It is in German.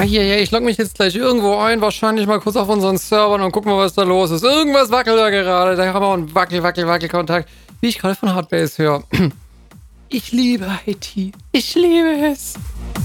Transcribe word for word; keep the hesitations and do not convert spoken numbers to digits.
Ah, hier, hier, ich logge mich jetzt gleich irgendwo ein, wahrscheinlich mal kurz auf unseren Servern und gucken mal, was da los ist. Irgendwas wackelt da gerade. Da haben wir einen Wackel, Wackel, Wackel-Kontakt, wie ich gerade von Hardbase höre. Ich liebe I T. Ich liebe es.